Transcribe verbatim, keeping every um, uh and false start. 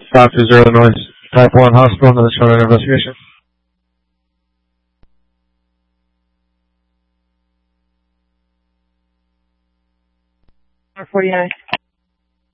five two zero Illinois Type one Hospital, another showing investigation. forty-nine.